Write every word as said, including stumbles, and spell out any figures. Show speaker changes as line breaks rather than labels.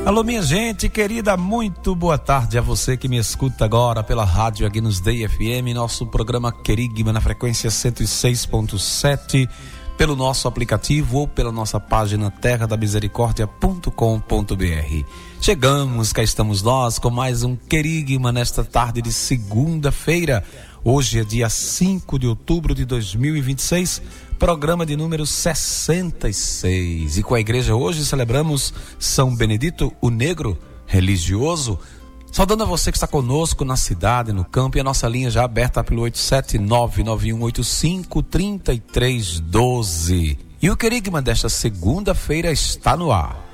Alô, minha gente querida, muito boa tarde a você que me escuta agora pela rádio Agnus Dei F M, nosso programa Querigma na frequência cento e seis ponto sete, pelo nosso aplicativo ou pela nossa página terra da misericórdia ponto com ponto b r. Chegamos, cá estamos nós com mais um Querigma nesta tarde de segunda-feira. Hoje é dia cinco de outubro de dois mil e vinte e seis, programa de número sessenta e seis. E com a igreja hoje celebramos São Benedito o Negro, religioso. Saudando a você que está conosco na cidade, no campo, e a nossa linha já aberta pelo oito sete nove nove um oito cinco três três um dois. E o Querigma desta segunda-feira está no ar.